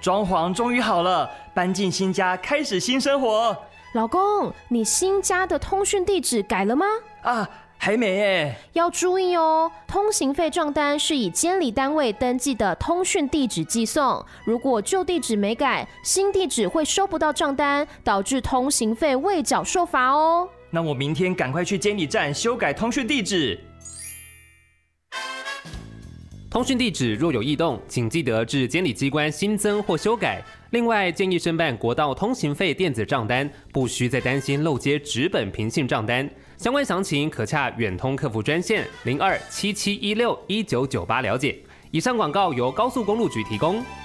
装潢终于好了，搬进新家，开始新生活。 老公，你新家的通讯地址改了吗？ 啊，还没耶。 要注意哦，通行费账单是以监理单位登记的通讯地址寄送，如果旧地址没改，新地址会收不到账单，导致通行费未缴受罚哦。 那我明天赶快去监理站修改通讯地址。 通讯地址若有异动，请记得至监理机关新增或修改。另外，建议申办国道通行费电子账单，不需再担心漏接纸本平信账单。相关详情可洽远通客服专线0277161998了解。以上广告由高速公路局提供。